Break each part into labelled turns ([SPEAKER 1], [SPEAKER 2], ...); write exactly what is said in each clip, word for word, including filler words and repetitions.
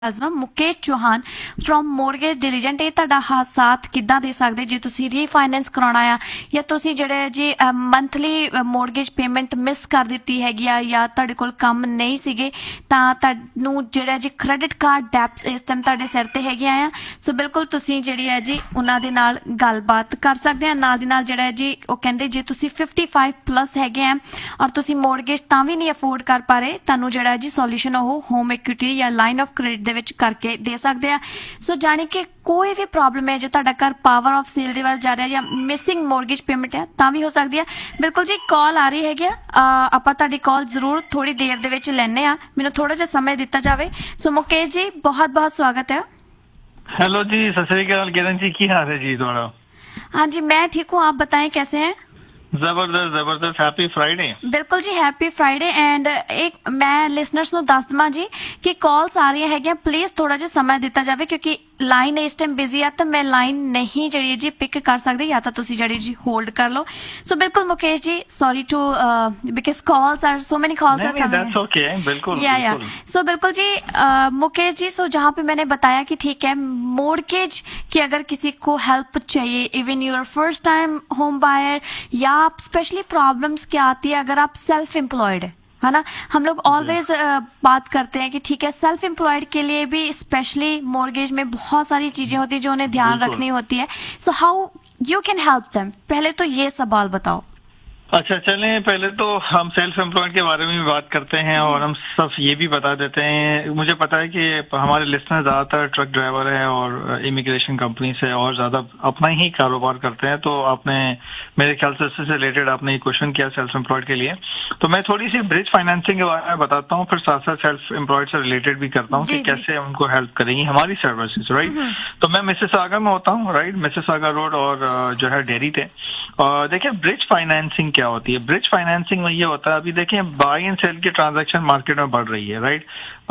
[SPEAKER 1] ਮੁਲਾਜ਼ਮ Mukesh Chauhan from mortgage ਡਿਲੀਜੈਂਟ ਇਹ ਤੁਹਾਡਾ ਹਾ- ਸਾਥ ਕਿੱਦਾਂ ਦੇ ਸਕਦੇ ਜੇ ਤੁਸੀਂ ਰੀਫਾਈਨੈਂਸ ਕਰਾਉਣਾ ਆ ਜਾਂ ਤੁਸੀਂ ਜਿਹੜੇ ਜੀ ਮੰਥਲੀ ਮੋਰਗੇਜ ਪੇਮੈਂਟ ਮਿਸ ਕਰ ਦਿੱਤੀ ਹੈਗੀ ਆ ਜਾਂ ਤੁਹਾਡੇ ਕੋਲ ਕੰਮ ਨਹੀਂ ਸੀਗੇ ਤਾਂ ਤੁਹਾਨੂੰ ਜਿਹੜਾ ਜੀ ਕ੍ਰੈਡਿਟ ਕਾਰਡ ਡੈਪਸ ਇਸ ਟਾਈਮ ਤੁਹਾਡੇ ਸਿਰ ਤੇ ਹੈਗੀਆਂ ਆ। ਸੋ ਬਿਲਕੁਲ ਤੁਸੀਂ ਜਿਹੜੀ ਹੈ ਜੀ ਉਹਨਾਂ ਦੇ ਨਾਲ ਗੱਲਬਾਤ ਕਰ ਸਕਦੇ ਆ। ਨਾਲ ਦੀ ਨਾਲ ਜਿਹੜਾ ਹੈ ਜੀ ਉਹ ਕਹਿੰਦੇ ਜੇ ਤੁਸੀਂ ਪਚਪਨ ਪਲੱਸ ਹੈਗੇ ਆ ਔਰ ਤੁਸੀਂ ਮੋਰਗੇਜ ਤਾਂ ਵੀ ਨਹੀਂ ਅਫੋਰਡ ਕਰ ਪਾ ਰਹੇ ਤੁਹਾਨੂੰ ਜਿਹੜਾ ਜੀ ਸੋਲੂਸ਼ਨ ਉਹ ਹੋਮ ਇਕੁਇਟੀ ਜਾਂ ਲਾਈਨ ਆਫ ਕ੍ਰੈਡਿਟ ਦੇ ਵਿੱਚ ਕਰਕੇ ਦੇ ਸਕਦੇ ਆ। ਸੋ ਜਾਣੀ ਕਿ ਕੋਈ ਵੀ ਪ੍ਰੋਬਲਮ ਹੈ ਜੇ ਤੁਹਾਡਾ ਘਰ ਪਾਵਰ ਆਫ ਸੇਲ ਦੇ ਵੱਲ ਜਾ ਰਿਹਾ ਜਾਂ ਮਿਸਿੰਗ ਮੋਰਗੇਜ ਪੇਮੈਂਟ ਹੈ ਤਾਂ ਵੀ ਹੋ ਸਕਦੀ ਹੈ। ਬਿਲਕੁਲ ਜੀ ਕਾਲ ਆ ਰਹੀ ਹੈਗੀ ਆ ਆਪਾਂ ਤੁਹਾਡੀ ਕਾਲ ਜ਼ਰੂਰ ਥੋੜੀ ਦੇਰ ਦੇ ਵਿੱਚ ਲੈਣੇ ਆ। ਮੈਨੂੰ ਥੋੜਾ ਜਿਹਾ समय ਦਿੱਤਾ ਜਾਵੇ। ਸੋ ਮੁਕੇਸ਼ ਜੀ ਬਹੁਤ ਬਹੁਤ ਸਵਾਗਤ है।
[SPEAKER 2] हेलो जी, सत श्री अकाल किरण जी, की हाल है जी थोड़ा?
[SPEAKER 1] हाँ जी मैं ठीक हूँ, आप बताएं कैसे हैं?
[SPEAKER 2] जबरदस्त जबरदस्त, हैप्पी फ्राइडे।
[SPEAKER 1] बिल्कुल जी हैप्पी फ्राइडे। एंड एक मैं लिसनर्स ਨੂੰ ਦੱਸ ਦਵਾਂ ਜੀ ਕਿ ਕਾਲਸ ਆ ਰਹੀਆਂ ਹੈਗੀਆਂ, ਪਲੀਜ਼ ਥੋੜਾ ਜਿਹਾ ਸਮਾਂ ਦਿੱਤਾ ਜਾਵੇ ਕਿਉਂਕਿ ਲਾਈਨ ਇਸ ਟਾਈਮ ਬਿਜ਼ੀ ਆ ਤਾਂ ਮੈਂ ਲਾਈਨ ਨਹੀਂ ਜਿਹੜੀ ਜੀ ਪਿਕ ਕਰ ਸਕਦੀ ਜਾਂ ਤਾਂ ਤੁਸੀਂ ਜਿਹੜੀ ਜੀ ਹੋਲਡ ਕਰ ਲਓ। ਸੋ बिल्कुल Mukesh ji, sorry to because calls are so many calls are coming.
[SPEAKER 2] That's okay, बिल्कुल
[SPEAKER 1] या या सो बिल्कुल जी मुकेश जी, सो जहाँ पे मैंने बताया कि ठीक है मॉर्गेज की अगर किसी को हेल्प चाहिए, even your first time home buyer या आप स्पेशली प्रॉब्लम्स क्या आती है अगर आप सेल्फ एम्प्लॉयड है है ना। हम लोग ऑलवेज बात करते हैं कि ठीक है सेल्फ एम्प्लॉयड के लिए भी स्पेशली मॉर्गेज में बहुत सारी चीजें होती है जो उन्हें ध्यान रखनी होती है। So how you can help them, पहले तो ये सवाल बताओ।
[SPEAKER 2] अच्छा चलें, पहले तो हम सेल्फ एम्प्लॉयड के बारे में भी बात करते हैं और हम सब ये भी बता देते हैं। मुझे पता है कि हमारे लिस्टनर ज्यादातर ट्रक ड्राइवर है और इमिग्रेशन कंपनी से और ज्यादा अपना ही कारोबार करते हैं, तो आपने मेरे ख्याल से इससे रिलेटेड आपने ये क्वेश्चन किया सेल्फ एम्प्लॉयड के लिए, तो मैं थोड़ी सी ब्रिज फाइनेंसिंग के बारे में बताता हूँ, फिर साथ साथ सेल्फ एम्प्लॉयड से रिलेटेड भी करता हूँ कि कैसे उनको हेल्प करेंगी हमारी सर्विसेज, राइट। तो मैं मिसिसागा में होता हूँ, राइट, मिसिसागा रोड और जो है डेरी थे। और देखिए ब्रिज फाइनेंसिंग क्या होती है। ब्रिज फाइनेंसिंग में ये होता है, अभी देखिए बाय एंड सेल की ट्रांजैक्शन मार्केट में बढ़ रही है, राइट।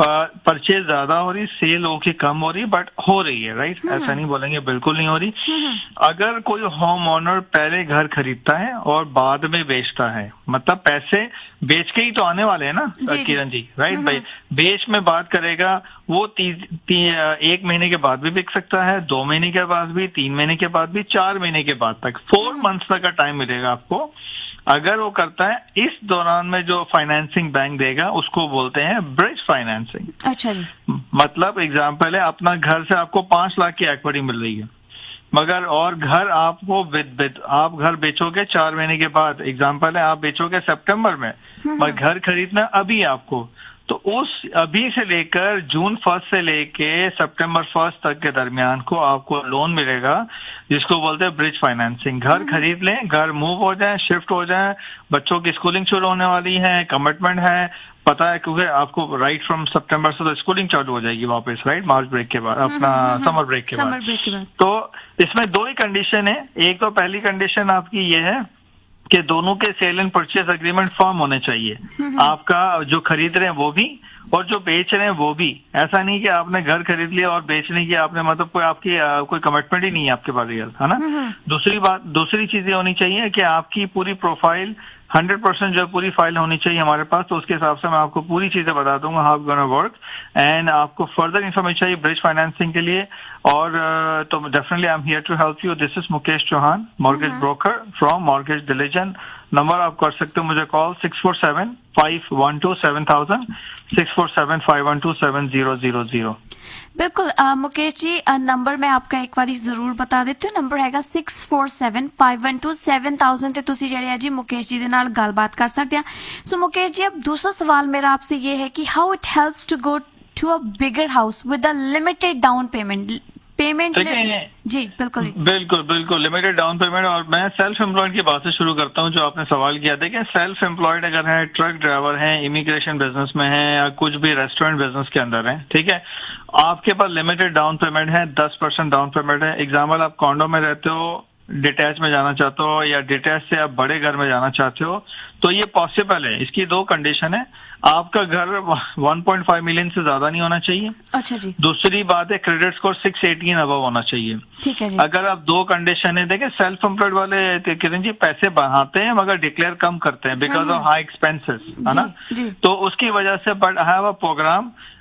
[SPEAKER 2] परचेज ज्यादा हो रही, सेल हो की कम हो रही, बट हो रही है, राइट। ऐसा नहीं बोलेंगे बिल्कुल नहीं हो रही। अगर कोई होम ओनर पहले घर खरीदता है और बाद में बेचता है, मतलब पैसे बेच के ही तो आने वाले हैं ना किरण जी, राइट भाई। बेच में बात करेगा वो ती, ती, एक महीने के बाद भी बिक सकता है, दो महीने के बाद भी, तीन महीने के बाद भी, चार महीने के बाद तक, फोर मंथ्स तक का टाइम मिलेगा आपको अगर वो करता है। इस दौरान में जो फाइनेंसिंग बैंक देगा उसको बोलते हैं ब्रिज फाइनेंसिंग।
[SPEAKER 1] अच्छा जी।
[SPEAKER 2] मतलब एग्जाम्पल है, अपना घर से आपको पांच लाख की इक्विटी मिल रही है, मगर और घर आपको विद विद आप घर बेचोगे चार महीने के बाद, एग्जाम्पल है आप बेचोगे सितंबर में, मगर घर खरीदना अभी आपको, तो उस अभी से लेकर जून फर्स्ट से लेके सितंबर फर्स्ट तक के दरमियान को आपको लोन मिलेगा जिसको बोलते हैं ब्रिज फाइनेंसिंग। घर खरीद लें, घर मूव हो जाए, शिफ्ट हो जाए, बच्चों की स्कूलिंग शुरू होने वाली है, कमिटमेंट है, पता है क्योंकि आपको राइट फ्रॉम सितंबर से तो स्कूलिंग चालू हो जाएगी वापस, राइट, मार्च ब्रेक के बाद, अपना समर ब्रेक के बाद।
[SPEAKER 1] ब्रेक के बाद
[SPEAKER 2] तो इसमें दो ही कंडीशन है। एक तो पहली कंडीशन आपकी ये है कि दोनों के cell and purchase agreement form होने चाहिए, आपका जो खरीद रहे हैं वो भी और जो बेच रहे हैं वो भी। ऐसा नहीं कि आपने घर खरीद लिया और बेचने की आपने मतलब कोई आपकी कोई कमिटमेंट ही नहीं है आपके पास, है ना। दूसरी बात, दूसरी चीजें होनी चाहिए कि आपकी पूरी प्रोफाइल हंड्रेड परसेंट जो पूरी फाइल होनी चाहिए हमारे पास, तो उसके हिसाब से मैं आपको पूरी चीजें बता दूंगा हाउ गोना वर्क। एंड आपको फर्दर इन्फॉर्मेशन चाहिए ब्रिज फाइनेंसिंग के लिए और तो definitely I am here to help you. This is Mukesh Chauhan, mortgage broker from mortgage delusion. Number आप कर सकते हो मुझे call six four seven five one two seven thousand six four seven five one two seven zero zero zero.
[SPEAKER 1] बिल्कुल Mukesh ji, number मैं आपका एक बार जरूर बता देती हूँ। नंबर हैगा six four seven five one two seven thousand ते तुसी जेह्ड़े जी मुकेश जी दे नाल गलबात कर सकते हैं। सो मुकेश जी, अब दूसरा सवाल मेरा आपसे ये है कि how it helps to go to a bigger house with a limited down payment payment जी। बिल्कुल जी,
[SPEAKER 2] बिल्कुल बिल्कुल लिमिटेड डाउन पेमेंट। और मैं सेल्फ एम्प्लॉयड की बात से शुरू करता हूँ जो आपने सवाल किया। देखिए सेल्फ एम्प्लॉयड अगर है, ट्रक ड्राइवर है, इमिग्रेशन बिजनेस में है या कुछ भी रेस्टोरेंट बिजनेस के अंदर है, ठीक है, आपके पास लिमिटेड डाउन पेमेंट है, दस परसेंट डाउन पेमेंट है। एग्जाम्पल आप कॉन्डो में रहते हो, डिटैच में जाना चाहते हो या डिटैच से आप बड़े घर में जाना चाहते हो तो ये पॉसिबल है। इसकी दो कंडीशन है, आपका घर वन पॉइंट फाइव मिलियन से ज्यादा नहीं होना चाहिए।
[SPEAKER 1] अच्छा जी।
[SPEAKER 2] दूसरी बात है credit score six eighteen above होना चाहिए।
[SPEAKER 1] ठीक है जी।
[SPEAKER 2] अगर आप दो कंडीशन है, देखिए सेल्फ एम्प्लॉयड वाले किरण जी पैसे बढ़ाते हैं मगर डिक्लेयर कम करते हैं बिकॉज ऑफ हाई एक्सपेंसेस, है ना।
[SPEAKER 1] जी, जी।
[SPEAKER 2] तो उसकी वजह से but I have a programme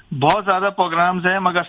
[SPEAKER 2] बहुत ज्यादा प्रोग्राम्स हैं, मगर